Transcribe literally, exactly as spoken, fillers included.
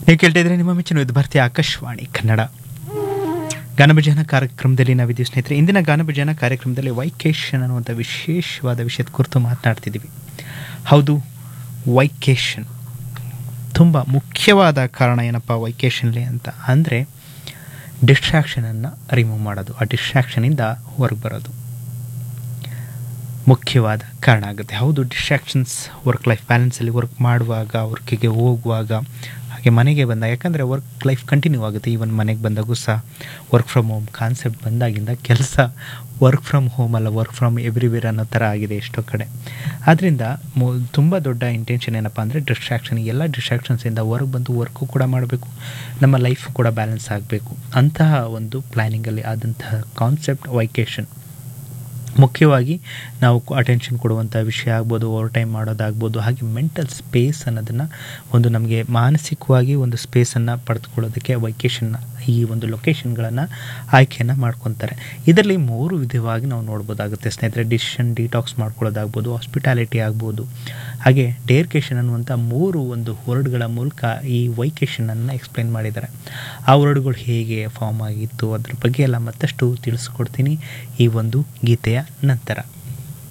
ನೀವು ಕೇಳ್ತಾ ಇದ್ರೆ ನಿಮ್ಮ ಮೆಚ್ಚಿನ ಇದು ಭಾರತೀಯ ಆಕಾಶವಾಣಿ ಕನ್ನಡ ಗಾನಭಜನ ಕಾರ್ಯಕ್ರಮದಲ್ಲಿ ನಾವಿದ್ದೀವಿ ಸ್ನೇಹಿತರೆ. ಇಂದಿನ ಗಾನಭಜನ ಕಾರ್ಯಕ್ರಮದಲ್ಲಿ ವೈಕೇಶನ್ ಅನ್ನುವಂಥ ವಿಶೇಷವಾದ ವಿಷಯದ ಕುರಿತು ಮಾತನಾಡ್ತಿದ್ದೀವಿ. ಹೌದು, ವೈಕೇಶನ್ ತುಂಬ ಮುಖ್ಯವಾದ ಕಾರಣ ಏನಪ್ಪ ವೈಕೇಶನ್ಲಿ ಅಂತ ಅಂದರೆ ಡಿಸ್ಟ್ರಾಕ್ಷನನ್ನು ರಿಮೂವ್ ಮಾಡೋದು, ಆ ಡಿಸ್ಟ್ರಾಕ್ಷನಿಂದ ಹೊರಗೆ ಬರೋದು ಮುಖ್ಯವಾದ ಕಾರಣ ಆಗುತ್ತೆ. ಹೌದು, ಡಿಸ್ಟ್ರಾಕ್ಷನ್ಸ್ ವರ್ಕ್ ಲೈಫ್ ಬ್ಯಾಲೆನ್ಸಲ್ಲಿ ವರ್ಕ್ ಮಾಡುವಾಗ, ವರ್ಕಿಗೆ ಹೋಗುವಾಗ, ಹಾಗೆ ಮನೆಗೆ ಬಂದಾಗ, ಯಾಕಂದರೆ ವರ್ಕ್ ಲೈಫ್ ಕಂಟಿನ್ಯೂ ಆಗುತ್ತೆ. ಈವನ್ ಮನೆಗೆ ಬಂದಾಗೂ ಸಹ ವರ್ಕ್ ಫ್ರಮ್ ಹೋಮ್ ಕಾನ್ಸೆಪ್ಟ್ ಬಂದಾಗಿಂದ ಕೆಲಸ ವರ್ಕ್ ಫ್ರಮ್ ಹೋಮ್ ಅಲ್ಲ, ವರ್ಕ್ ಫ್ರಮ್ ಎವ್ರಿವೇರ್ ಅನ್ನೋ ಥರ ಆಗಿದೆ ಎಷ್ಟೋ ಕಡೆ. ಆದ್ದರಿಂದ ಮು ತುಂಬ ದೊಡ್ಡ ಇಂಟೆನ್ಷನ್ ಏನಪ್ಪ ಅಂದರೆ ಡಿಸ್ಟ್ರಾಕ್ಷನ್, ಎಲ್ಲ ಡಿಸ್ಟ್ರಾಕ್ಷನ್ಸಿಂದ ಹೊರಗೆ ಬಂದು ವರ್ಕು ಕೂಡ ಮಾಡಬೇಕು, ನಮ್ಮ ಲೈಫ್ ಕೂಡ ಬ್ಯಾಲೆನ್ಸ್ ಆಗಬೇಕು. ಅಂತಹ ಒಂದು ಪ್ಲ್ಯಾನಿಂಗಲ್ಲಿ ಆದಂತಹ ಕಾನ್ಸೆಪ್ಟ್ ವೈಕೇಶನ್. ಮುಖ್ಯವಾಗಿ ನಾವು ಅಟೆನ್ಷನ್ ಕೊಡುವಂಥ ವಿಷಯ ಆಗ್ಬೋದು, ಓವರ್ ಟೈಮ್ ಮಾಡೋದಾಗ್ಬೋದು, ಹಾಗೆ ಮೆಂಟಲ್ ಸ್ಪೇಸ್ ಅನ್ನೋದನ್ನು ಒಂದು ನಮಗೆ ಮಾನಸಿಕವಾಗಿ ಒಂದು ಸ್ಪೇಸನ್ನು ಪಡೆದುಕೊಳ್ಳೋದಕ್ಕೆ ವೈಕೇಶನ್ನ ಈ ಒಂದು ಲೊಕೇಶನ್ಗಳನ್ನು ಆಯ್ಕೆಯನ್ನು ಮಾಡ್ಕೊತಾರೆ. ಇದರಲ್ಲಿ ಮೂರು ವಿಧವಾಗಿ ನಾವು ನೋಡ್ಬೋದಾಗುತ್ತೆ ಸ್ನೇಹಿತರೆ. ಡಿಸಿಷನ್ ಡಿಟಾಕ್ಸ್ ಮಾಡ್ಕೊಳ್ಳೋದಾಗ್ಬೋದು, ಹಾಸ್ಪಿಟಾಲಿಟಿ ಆಗ್ಬೋದು, ಹಾಗೆ ಡೇರ್ಕೇಶನ್ ಅನ್ನುವಂಥ ಮೂರು ಒಂದು ವರ್ಡ್ಗಳ ಮೂಲಕ ಈ ವೈಕೇಶನನ್ನು ಎಕ್ಸ್ಪ್ಲೇನ್ ಮಾಡಿದ್ದಾರೆ. ಆ ವರ್ಡ್ಗಳು ಹೇಗೆ ಫಾರ್ಮ್ ಆಗಿತ್ತು ಅದ್ರ ಬಗ್ಗೆ ಎಲ್ಲ ಮತ್ತಷ್ಟು ತಿಳಿಸ್ಕೊಡ್ತೀನಿ ಈ ಒಂದು ಗೀತೆಯ ನಂತರ.